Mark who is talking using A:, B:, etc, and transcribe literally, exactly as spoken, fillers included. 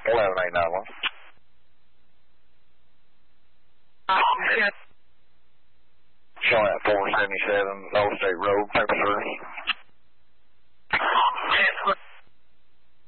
A: eleven eight nine one. Showing at four seventy-seven Old State Road, paper service.